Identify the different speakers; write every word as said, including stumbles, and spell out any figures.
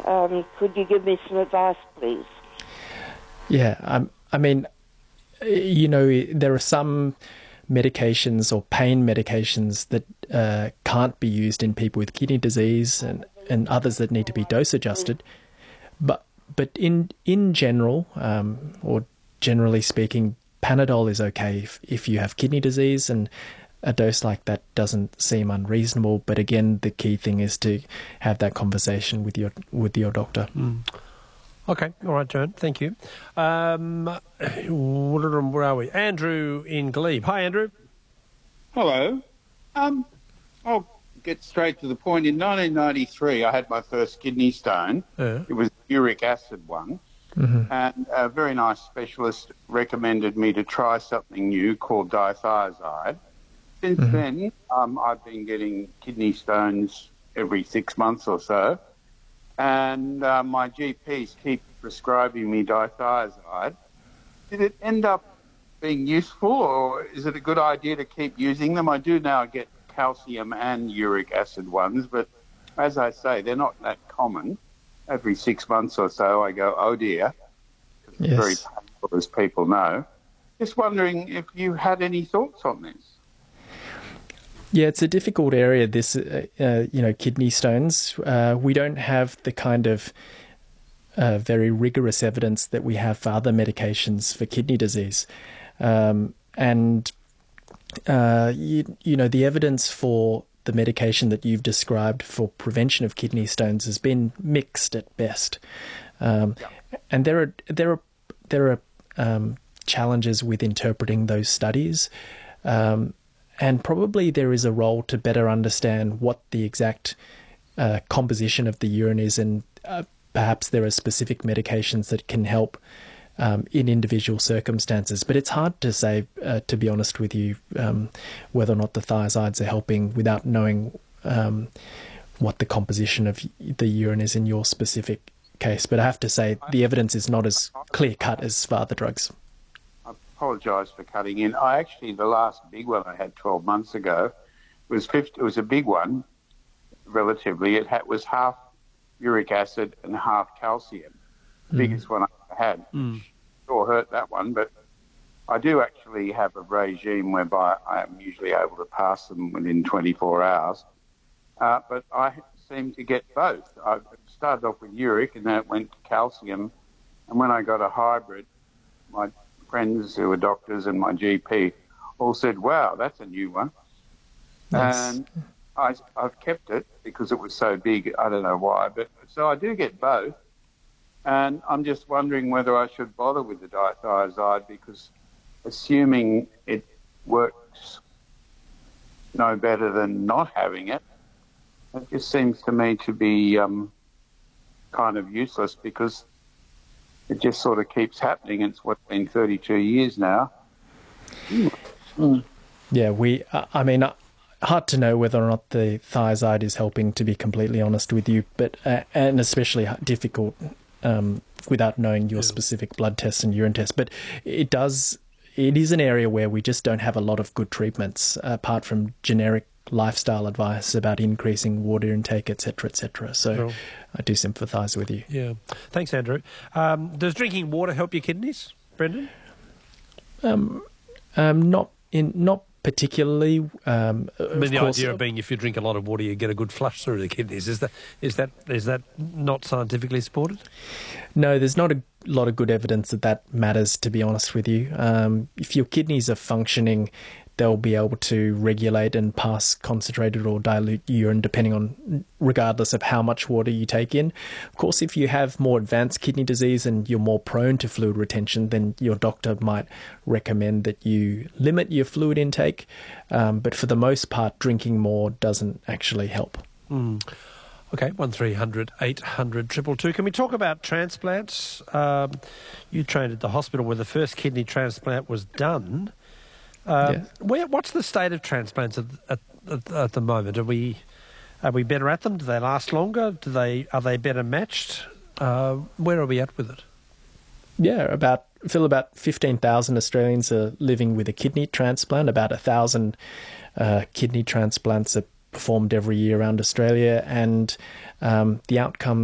Speaker 1: Um, could you give me some advice, please?
Speaker 2: Yeah, um, I mean, you know, there are some medications or pain medications that uh, can't be used in people with kidney disease, and, and others that need to be dose adjusted. But but in in general, um, or generally speaking, Panadol is okay if, if you have kidney disease, and a dose like that doesn't seem unreasonable. But again, the key thing is to have that conversation with your with your doctor.
Speaker 3: Mm. Okay, all right, Joan, thank you. Um, where are we? Andrew in Glebe. Hi, Andrew.
Speaker 4: Hello. Um, I'll get straight to the point. In nineteen ninety-three, I had my first kidney stone.
Speaker 3: Yeah.
Speaker 4: It was a uric acid one.
Speaker 2: Mm-hmm.
Speaker 4: And a very nice specialist recommended me to try something new called dithiazide. Since
Speaker 2: Mm-hmm.
Speaker 4: then, um, I've been getting kidney stones every six months or so. And uh, my G Ps keep prescribing me dithiazide. Did it end up being useful, or is it a good idea to keep using them? I do now get calcium and uric acid ones, but as I say, they're not that common. Every six months or so, I go, oh dear, it's
Speaker 2: Yes.
Speaker 4: very painful, as people know. Just wondering if you had any thoughts on this.
Speaker 2: Yeah, it's a difficult area, this, uh, uh, you know, kidney stones. Uh, we don't have the kind of uh, very rigorous evidence that we have for other medications for kidney disease. Um, and, uh, you, you know, the evidence for the medication that you've described for prevention of kidney stones has been mixed at best. Um,
Speaker 4: Yeah.
Speaker 2: And there are, there are, there are um, challenges with interpreting those studies. Um, And probably there is a role to better understand what the exact uh, composition of the urine is, and uh, perhaps there are specific medications that can help um, in individual circumstances. But it's hard to say, uh, to be honest with you, um, whether or not the thiazides are helping without knowing um, what the composition of the urine is in your specific case. But I have to say the evidence is not as clear-cut as for other drugs.
Speaker 4: I apologise for cutting in. I actually, the last big one I had twelve months ago was fifty, it was a big one, relatively. It had, was half uric acid and half calcium. The
Speaker 2: Mm.
Speaker 4: biggest one I had.
Speaker 3: Mm.
Speaker 4: Sure hurt that one, but I do actually have a regime whereby I am usually able to pass them within twenty-four hours. Uh, but I seem to get both. I started off with uric and then it went to calcium. And when I got a hybrid, my friends who were doctors and my G P all said, wow, that's a new one.
Speaker 2: Yes.
Speaker 4: And I, I've kept it because it was so big. I don't know why. But so I do get both. And I'm just wondering whether I should bother with the dithiazide, because assuming it works no better than not having it, it just seems to me to be um, kind of useless, because it just sort of keeps happening. It's what's been thirty-two years now. Mm.
Speaker 2: Yeah, we, uh, I mean, uh, hard to know whether or not the thiazide is helping, to be completely honest with you, but, uh, and especially difficult um, without knowing your specific blood tests and urine tests. But it does, it is an area where we just don't have a lot of good treatments, apart from generic lifestyle advice about increasing water intake, et cetera, et cetera. So
Speaker 3: Sure.
Speaker 2: I do sympathise with you.
Speaker 3: Yeah. Thanks, Andrew. Um, does drinking water help your kidneys, Brendan?
Speaker 2: Um, um, not in, not particularly. Um,
Speaker 3: I mean,
Speaker 2: of
Speaker 3: the
Speaker 2: course,
Speaker 3: idea of being, if you drink a lot of water, you get a good flush through the kidneys. Is that is that is that not scientifically supported?
Speaker 2: No, there's not a lot of good evidence that that matters, to be honest with you. Um, if your kidneys are functioning, they'll be able to regulate and pass concentrated or dilute urine, depending on, regardless of how much water you take in. Of course, if you have more advanced kidney disease and you're more prone to fluid retention, then your doctor might recommend that you limit your fluid intake. Um, but for the most part, drinking more doesn't actually help.
Speaker 3: Mm. Okay, one three hundred eight hundred two two two. Can we talk about transplants? Um, you trained at the hospital where the first kidney transplant was done. Um,
Speaker 2: Yeah.
Speaker 3: where, what's the state of transplants at, at, at, at the moment? Are we are we better at them? Do they last longer? Do they are they better matched? Uh, where are we at with it?
Speaker 2: Yeah, about I feel about fifteen thousand Australians are living with a kidney transplant. About one thousand uh, kidney transplants are performed every year around Australia, and um, the outcomes